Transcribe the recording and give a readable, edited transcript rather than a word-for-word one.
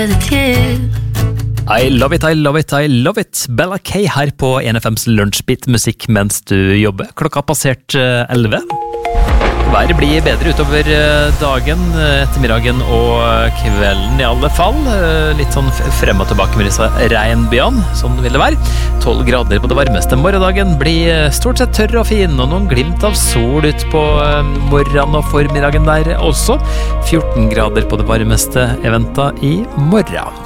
I love it, I love it, I love it. Bella K her på NFMs lunsjbit musikk mens du jobber. Klokka har passert 11. Været blir bedre utover dagen, ettermiddagen og kvelden i alle fall. Litt sånn frem og tilbake med disse regnbyene, sånn vil det være. 12 grader på det varmeste. Morgendagen blir stort sett tørr og fin, og noen glimt av sol ut på morgenen og formiddagen der også. 14 grader på det varmeste eventa i morgen.